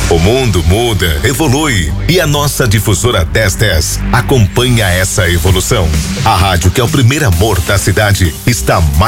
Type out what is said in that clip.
O mundo muda, evolui e a nossa difusora 1010 acompanha essa evolução. A rádio que é o primeiro amor da cidade está mais